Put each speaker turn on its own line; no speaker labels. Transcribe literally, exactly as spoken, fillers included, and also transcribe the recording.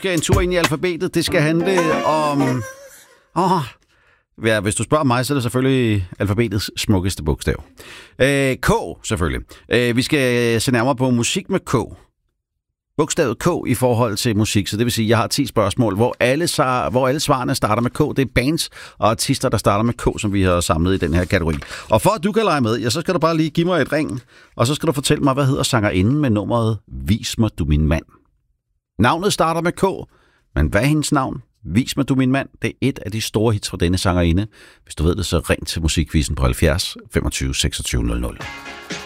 En tur ind i alfabetet, det skal handle om... Åh, ja, hvis du spørger mig, så er det selvfølgelig alfabetets smukkeste bogstav. Øh, K, selvfølgelig. Øh, vi skal se nærmere på musik med K. Bogstavet K i forhold til musik, så det vil sige, at jeg har ti spørgsmål, hvor alle, hvor alle svarene starter med K. Det er bands og artister, der starter med K, som vi har samlet i den her kategori. Og for at du kan lege med, ja, så skal du bare lige give mig et ring, og så skal du fortælle mig, hvad hedder sangerinden med nummeret Vis mig du min mand. Navnet starter med K, men hvad er hendes navn? Vis mig du min mand. Det er et af de store hits fra denne sangerinde. Hvis du ved det, så ring til Musikquizzen på halvfjerds femogtyve seksogtyve nul nul.